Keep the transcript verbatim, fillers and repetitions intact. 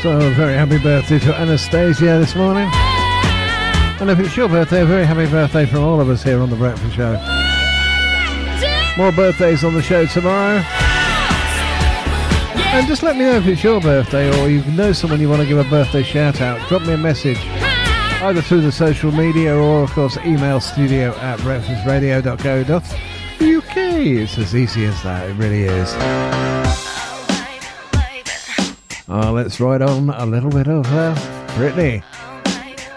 So, a very happy birthday to Anastasia this morning. And if it's your birthday, a very happy birthday from all of us here on The Breakfast Show. More birthdays on the show tomorrow. And just let me know if it's your birthday or you know someone you want to give a birthday shout out. Drop me a message either through the social media or, of course, email studio at breakfast radio dot co dot U K. It's as easy as that. It really is. Oh, let's ride on a little bit of uh, Britney.